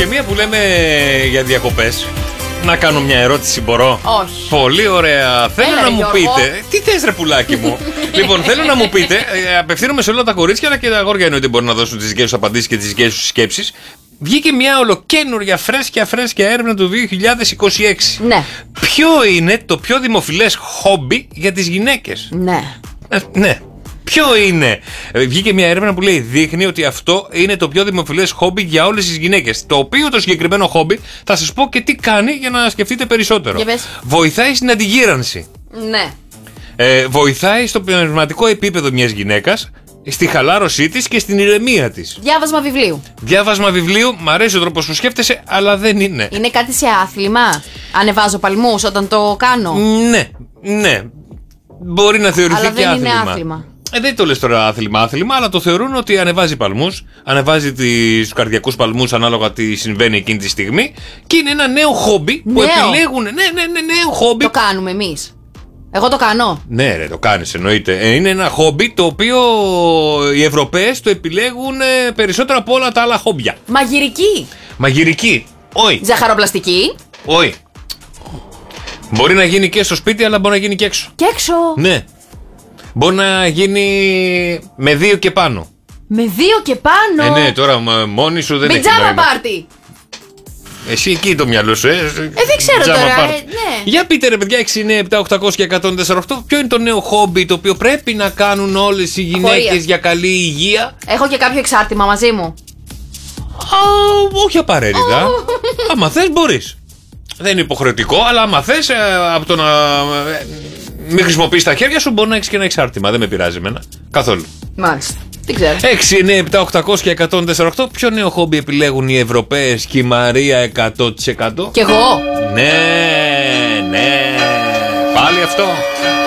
Και μία που λέμε για διακοπές. Να κάνω μια ερώτηση, μπορώ? Όχι. Πολύ ωραία. Θέλω να μου πείτε. Τι θες, ρε πουλάκι μου? Λοιπόν, θέλω να μου πείτε. Απευθύνομαι σε όλα τα κορίτσια, αλλά και τα αγόρια εννοείται μπορούν να δώσουν τις δικές τους απαντήσεις και τις δικές τους σκέψεις. Βγήκε μια ολοκαίνουργια φρέσκια έρευνα του 2026. Ναι. Ποιο είναι το πιο δημοφιλές χόμπι για τις γυναίκες? Ναι. Ναι. Ποιο είναι? Βγήκε μια έρευνα που λέει, δείχνει ότι αυτό είναι το πιο δημοφιλές χόμπι για όλες τις γυναίκες. Το οποίο το συγκεκριμένο χόμπι θα σας πω και τι κάνει για να σκεφτείτε περισσότερο. Βοηθάει στην αντιγύρανση. Ναι. Βοηθάει στο πνευματικό επίπεδο μιας γυναίκας, στη χαλάρωσή της και στην ηρεμία της. Διάβασμα βιβλίου. Διάβασμα βιβλίου, μ' αρέσει ο τρόπος που σκέφτεσαι, αλλά δεν είναι. Είναι κάτι σε άθλημα? Ανεβάζω παλμούς όταν το κάνω? Ναι. Μπορεί να θεωρηθεί αλλά και δεν είναι άθλημα. Δεν το λες τώρα άθλημα, αλλά το θεωρούν ότι ανεβάζει παλμούς, ανεβάζει τους καρδιακούς παλμούς ανάλογα τι συμβαίνει εκείνη τη στιγμή και είναι ένα νέο χόμπι που επιλέγουν. Ναι, νέο χόμπι. Το κάνουμε εμείς. Εγώ το κάνω. Ναι, ρε, το κάνεις, εννοείται. Είναι ένα χόμπι το οποίο οι Ευρωπαίες το επιλέγουν περισσότερο από όλα τα άλλα χόμπια. Μαγειρική. Όχι. Ζαχαροπλαστική. Όχι. Μπορεί να γίνει και στο σπίτι, αλλά μπορεί να γίνει και έξω. Και έξω. Ναι. Μπορεί να γίνει με 2 και πάνω. Με 2 και πάνω. Ναι, τώρα μόνη σου δεν έχει νόημα. Πιτζάμα πάρτι. Εσύ εκεί το μυαλό σου, δεν ξέρω τώρα. Ναι. Για πείτε, ρε παιδιά, 6, 9, 7, 800 και 148. Ποιο είναι το νέο χόμπι το οποίο πρέπει να κάνουν όλες οι γυναίκες για καλή υγεία? Έχω και κάποιο εξάρτημα μαζί μου? Όχι απαραίτητα. Άμα θες μπορείς. Δεν είναι υποχρεωτικό, αλλά άμα θες από το να μην χρησιμοποιείς τα χέρια σου, μπορεί να έχεις και ένα εξάρτημα. Δεν με πειράζει εμένα καθόλου. Μάλιστα. Τι ξέρω. 6, 9, 7, 800 και 148. Ποιο νέο χόμπι επιλέγουν οι Ευρωπαίες και η Μαρία 100%? Κι εγώ. Ναι. Πάλι αυτό.